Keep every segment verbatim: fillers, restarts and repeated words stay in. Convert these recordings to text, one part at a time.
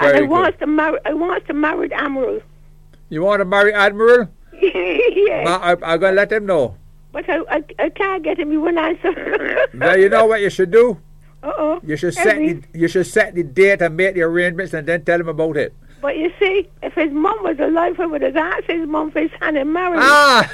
Very and I good. want to marry. I want to marry Admiral. You want to marry Admiral? Yes. Ma, I, I'm going to let them know. But I, I, I can't get him. He won't answer. Well, you know what you should do? Uh-oh. You should set the, you should set the date and make the arrangements and then tell him about it. But you see, if his mum was alive, I would have asked his mum for his hand and married him. Ah!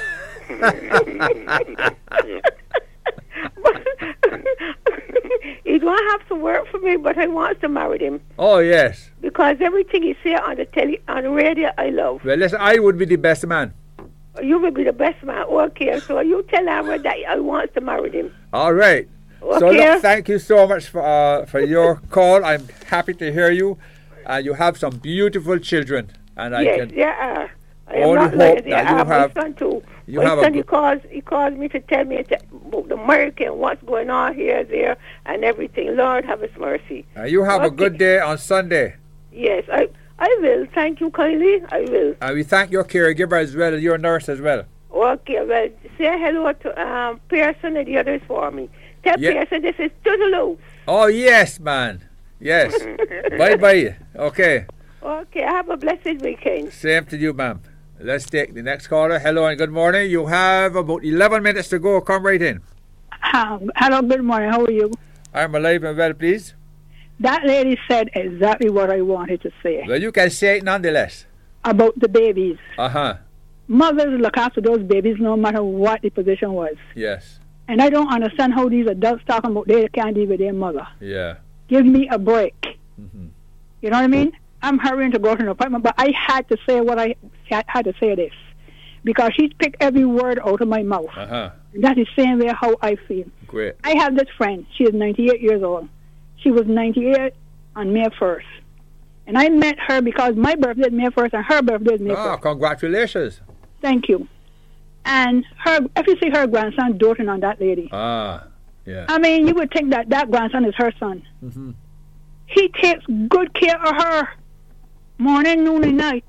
He don't have to work for me, but I want to marry him. Oh, yes. Because everything he say on the telly, on the radio, I love. Well, listen, I would be the best man. You will be the best man. Okay, so you tell Amber that I want to marry him. All right. Okay. So, look, thank you so much for, uh, for your call. I'm happy to hear you. And you have some beautiful children. And I yes, can there are. I am only not hope lying. that There you are. have... My son, too. You My have a son, he good- calls, he calls me to tell me to, about America and what's going on here, there, and everything. Lord, have his mercy. Uh, you have Okay. a good day on Sunday. Yes, I I will. Thank you kindly. I will. And we thank your caregiver as well, your nurse as well. Okay, well, say hello to um, Pearson and the others for me. Tell Yeah. Pearson this is Toodaloo. Oh, yes, man. Yes. Bye-bye. Okay. Okay, have a blessed weekend. Same to you, ma'am. Let's take the next caller. Hello and good morning. You have about eleven minutes to go. Come right in. Um, hello, good morning. How are you? I'm alive and well, please. That lady said exactly what I wanted to say Well, you can say it nonetheless. about the babies. Uh-huh. Mothers look after those babies no matter what the position was. Yes. And I don't understand how these adults talking about they can't deal with their mother. Yeah. Give me a break. Mm-hmm. You know what I mean? I'm hurrying to go to an appointment, but I had to say what I had had to say this. Because she picked every word out of my mouth. Uh-huh. That is the same way how I feel. Great. I have this friend. She is ninety-eight years old. She was ninety-eight on May first. And I met her because my birthday is May first and her birthday is May Ah, first. congratulations. Thank you. And her, if you see her grandson doting on that lady, Ah, yeah. I mean, you would think that that grandson is her son. Mm-hmm. He takes good care of her morning, noon, and night.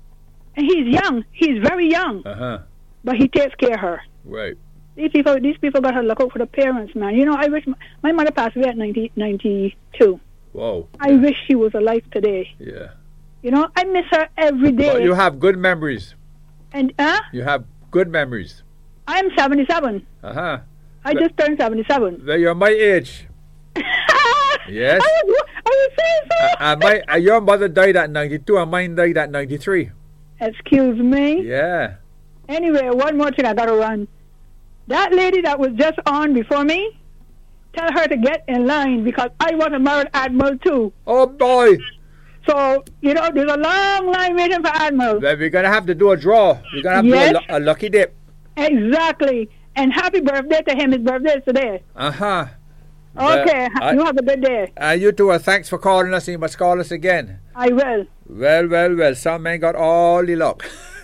And he's young. He's very young. Uh-huh. But he takes care of her. Right. These people, these people got to look out for the parents, man. You know, I wish my, my mother passed away at ninety, ninety-two. Whoa. I wish she was alive today. Yeah. You know, I miss her every day. But you have good memories. And uh, You have good memories. I'm seventy-seven. Uh-huh. I But- just turned seventy-seven. Well, you're my age. Yes. I was, I was saying so. And my, uh, your mother died at ninety-two and mine died at ninety-three. Excuse me. Yeah. Anyway, one more thing I got to run. That lady that was just on before me, tell her to get in line because I want to marry Admiral too. Oh, boy. So, you know, there's a long line waiting for Admiral. Well, we're going to have to do a draw. We're going to have Yes. to do a, lu- a lucky dip. Exactly. And happy birthday to him. His birthday is today. Uh-huh. Okay. Well, I- you have a good day. Uh, you too, and thanks for calling us. You must call us again. I will. Well, well, well. Some men got all the luck.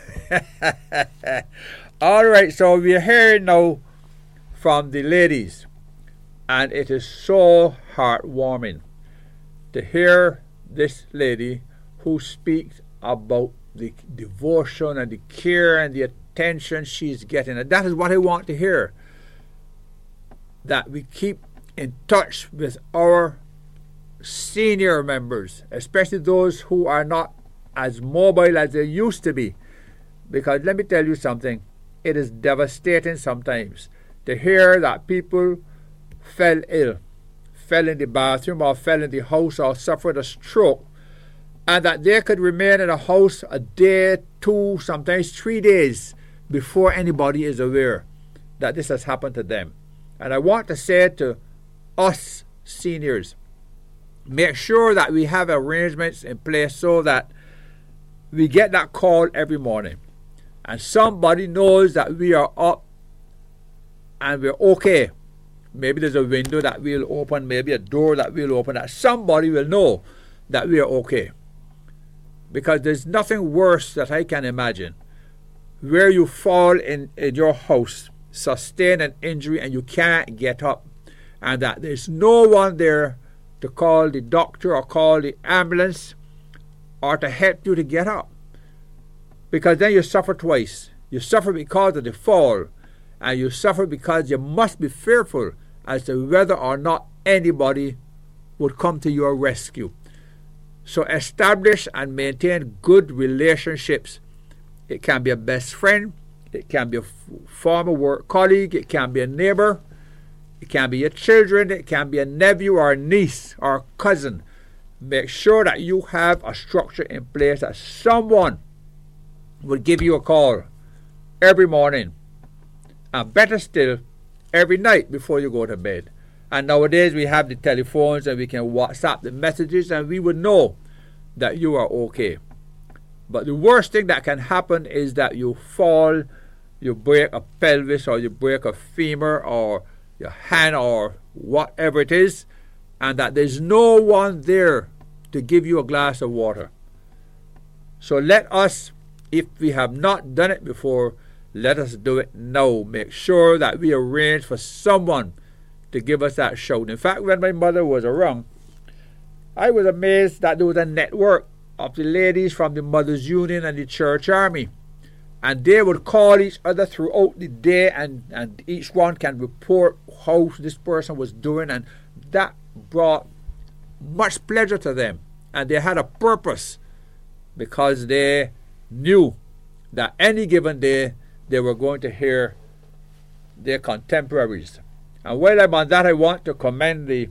All right, so we're hearing now from the ladies, and it is so heartwarming to hear this lady who speaks about the devotion and the care and the attention she's getting. And that is what I want to hear, that we keep in touch with our senior members, especially those who are not as mobile as they used to be. Because let me tell you something, it is devastating sometimes to hear that people fell ill, fell in the bathroom or fell in the house or suffered a stroke, and that they could remain in a house a day, two, sometimes three days before anybody is aware that this has happened to them. And I want to say to us seniors, make sure that we have arrangements in place so that we get that call every morning and somebody knows that we are up and we're okay. Maybe there's a window that we'll open, maybe a door that we'll open, that somebody will know that we are okay. Because there's nothing worse that I can imagine where you fall in, in your house, sustain an injury and you can't get up, and that there's no one there to call the doctor or call the ambulance or to help you to get up. Because then you suffer twice. You suffer because of the fall, and you suffer because you must be fearful as to whether or not anybody would come to your rescue. So establish and maintain good relationships. It can be a best friend. It can be a f- former work colleague. It can be a neighbor. It can be your children. It can be a nephew or a niece or a cousin. Make sure that you have a structure in place that someone will give you a call every morning. And better still, every night before you go to bed. And nowadays we have the telephones and we can WhatsApp the messages and we would know that you are okay. But the worst thing that can happen is that you fall, you break a pelvis or you break a femur or your hand or whatever it is, and that there's no one there to give you a glass of water. So let us, if we have not done it before, let us do it now. Make sure that we arrange for someone to give us that shout. In fact, when my mother was around, I was amazed that there was a network of the ladies from the Mothers Union and the Church Army. And they would call each other throughout the day, and, and each one can report how this person was doing. And that brought much pleasure to them. And they had a purpose because they knew that any given day they were going to hear their contemporaries. And while I'm on that, I want to commend the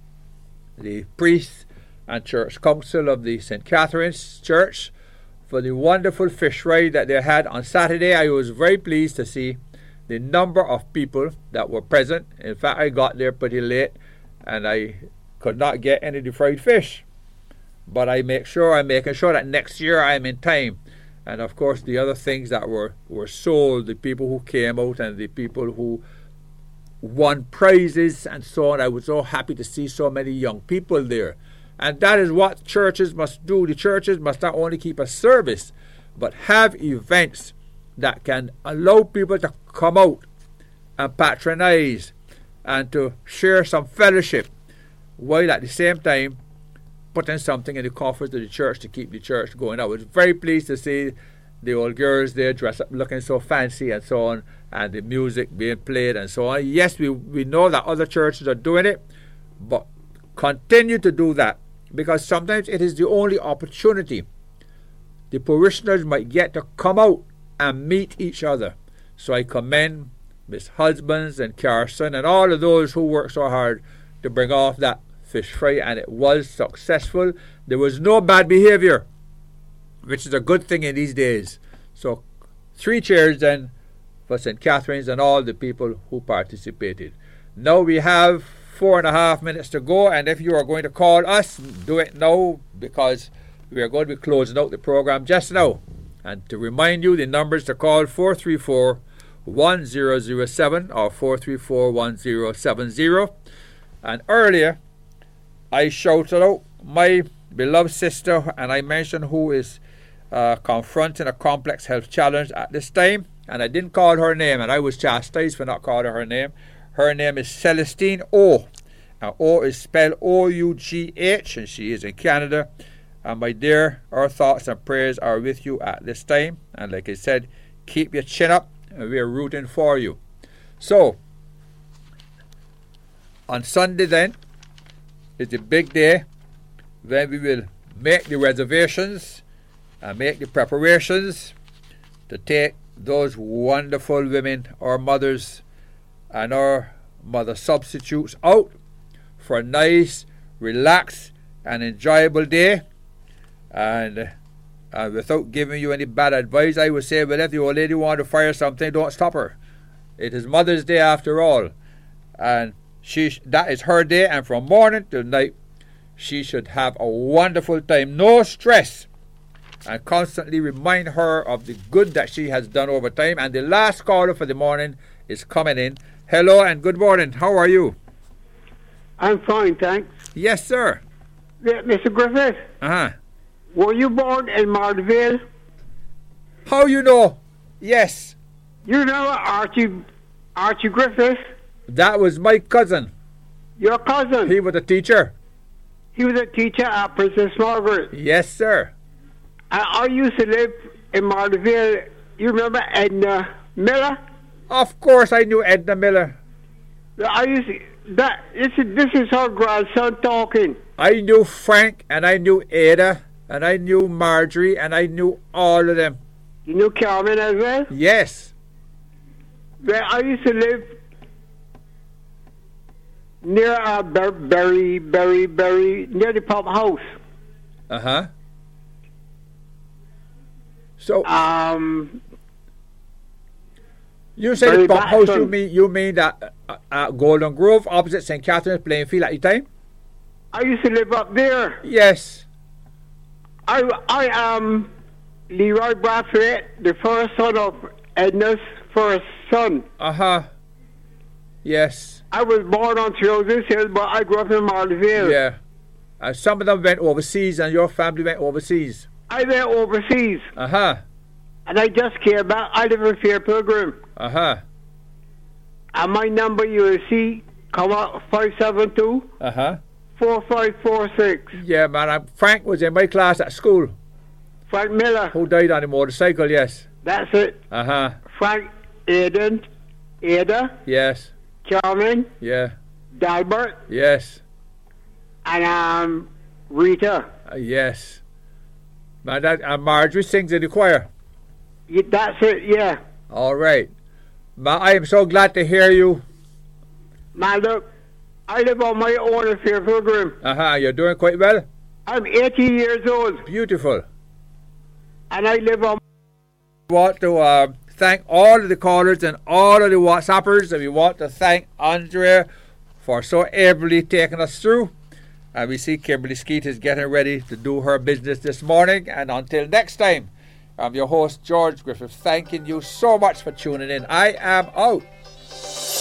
the priests and church council of the Saint Catherine's Church for the wonderful fish fry that they had on Saturday. I was very pleased to see the number of people that were present. In fact, I got there pretty late and I could not get any of the fried fish. But I make sure, I'm making sure that next year I'm in time. And of course the other things that were, were sold, the people who came out and the people who won prizes and so on. I was so happy to see so many young people there. And that is what churches must do. The churches must not only keep a service, but have events that can allow people to come out and patronize and to share some fellowship, while at the same time putting something in the coffers of the church to keep the church going. I was very pleased to see the old girls there dressed up looking so fancy and so on, and the music being played and so on. Yes, we, we know that other churches are doing it, but continue to do that, because sometimes it is the only opportunity the parishioners might get to come out and meet each other. So I commend Miss Husbands and Carson and all of those who work so hard to bring off that fish fry, and it was successful. There was no bad behavior, which is a good thing in these days. So three cheers then for Saint Catherine's and all the people who participated. Now we have four and a half minutes to go, and if you are going to call us, do it now, because we are going to be closing out the program just now. And to remind you, the numbers to call four three four, one zero zero seven or four three four, one zero seven zero. And earlier I shouted out my beloved sister, and I mentioned who is uh, confronting a complex health challenge at this time, and I didn't call her name, and I was chastised for not calling her name. Her name is Celestine O. And O is spelled O U G H, and she is in Canada. And my dear, our thoughts and prayers are with you at this time. And like I said, keep your chin up, and we are rooting for you. So, on Sunday then, is the big day when we will make the reservations and make the preparations to take those wonderful women, our mothers and our mother substitutes, out for a nice, relaxed and enjoyable day. And uh, without giving you any bad advice, I would say, well, if the old lady wants to fire something, don't stop her. It is Mother's Day after all, and she that is her day, and from morning till night she should have a wonderful time, no stress, and constantly remind her of the good that she has done over time. And the last caller for the morning is coming in. Hello and good morning. How are you? I'm fine, thanks. Yes, sir. Yeah, Mister Griffith. Uh-huh. Were you born in Martville? How you know? Yes. You know Archie Archie Griffith? That was my cousin. Your cousin? He was a teacher. He was a teacher at Princess Margaret. Yes, sir. I, I used to live in Martville. You remember Edna Miller? Of course I knew Edna Miller. I used to, that this is this is her grandson talking. I knew Frank, and I knew Ada, and I knew Marjorie, and I knew all of them. You knew Carmen as well? Yes. Well, I used to live near uh, Ber- Berry, Berry, Berry, near the pump house. Uh huh. So Um, you say Barry the pump house? Batson. You mean you mean that uh, uh, Golden Grove opposite Saint Catherine's playing field at the time? I used to live up there. Yes. I I am Leroy Bradford, the first son of Edna's first son. Uh huh. Yes. I was born on Roses Hill, but I grew up in Marleyville. Yeah. Uh, some of them went overseas, and your family went overseas. I went overseas, Uh huh. and I just came back. I live in Fair Pilgrim. Uh huh. And my number you will see come out five seven two, Uh huh. four five four six. Yeah, man. I'm, Frank was in my class at school. Frank Miller. Who died on a motorcycle? Yes. That's it. Uh huh. Frank, Aiden, Ada, Yes. Carmen, Yeah. Dalbert, Yes. and um, Rita. Uh, yes. Man, that and Marjorie sings in the choir. Yeah, that's it, yeah. All right. Ma, I am so glad to hear you. Now look, I live on my own in Fair Pilgrim. Uh huh. You're doing quite well. I'm eighty years old, Beautiful. and I live on. We want to uh, thank all of the callers and all of the WhatsAppers, and we want to thank Andrea for so ably taking us through. And we see Kimberly Skeet is getting ready to do her business this morning. And until next time, I'm your host, George Griffith, thanking you so much for tuning in. I am out.